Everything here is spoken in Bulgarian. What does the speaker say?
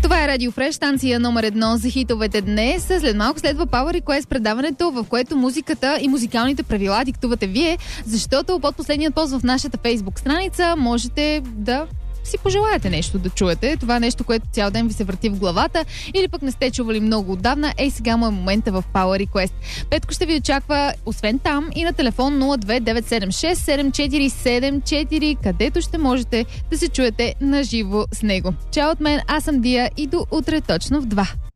Това е Радио Фреш, станция номер 1 за хитовете днес. След малко следва Power Request предаването, в което музиката и музикалните правила диктувате вие, защото под последният пост в нашата Фейсбук страница можете да си пожелаете нещо да чуете. Това е нещо, което цял ден ви се върти в главата или пък не сте чували много отдавна. Сега му е момента в Power Request. Петко ще ви очаква, освен там, и на телефон 029767474, където ще можете да се чуете на живо с него. Чао от мен, аз съм Дия и до утре точно в 2.